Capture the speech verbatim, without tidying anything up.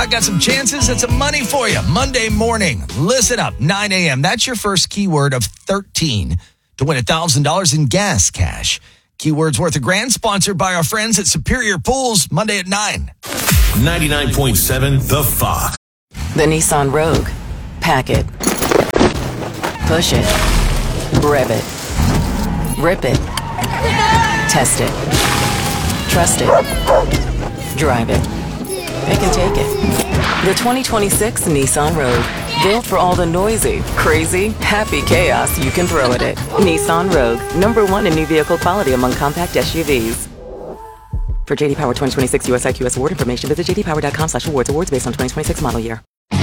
I got some chances at some money for you. Monday morning, listen up, nine a.m. That's your first keyword of thirteen to win one thousand dollars in gas cash. Keywords worth a grand, sponsored by our friends at Superior Pools, Monday at nine. ninety-nine point seven The Fox. The Nissan Rogue. Pack it. Push it. Rev it. Rip it. Test it. Trust it. Drive it. Pick and take it. The twenty twenty-six Nissan Rogue. Built for all the noisy, crazy, happy chaos you can throw at it. Nissan Rogue. Number one in new vehicle quality among compact S U Vs. For J D Power twenty twenty-six U S I Q S award information, visit j d power dot com slash awards. Awards based on twenty twenty-six model year.